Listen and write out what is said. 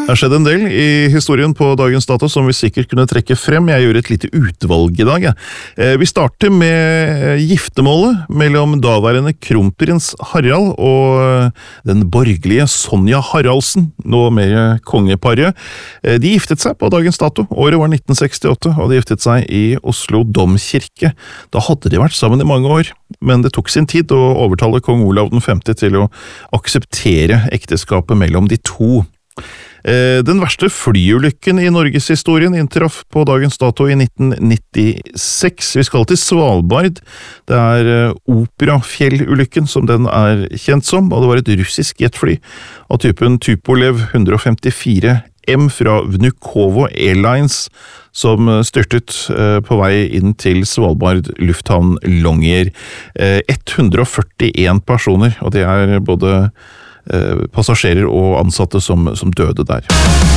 Det har skjedd en del i historien på dagens dato som vi sikkert kunne trekke frem. Jeg gjør et lite utvalg i dag. Vi starter med giftermålet mellom daværende kronprins Harald og den borgerlige Sonja Haraldsen, nå mer kongeparet. De giftet seg på dagens dato. Året var 1968, og de giftet seg i Oslo domkirke. Da hadde de vært sammen i mange år, men det tok sin tid å overtale kong Olav V til å akseptere ekteskapet mellom de to. Den verste flyulykken i Norgeshistorien inntraff på dagens dato i 1996. Vi skal til Svalbard. Det Operafjellulykken som den kjent som, og det var et russisk jetfly av typen Tupolev 154 M fra Vnukovo Airlines som styrtet på vei inn til Svalbard lufthavn Longyear. 141 personer, og det både passasjerer og ansatte som døde der.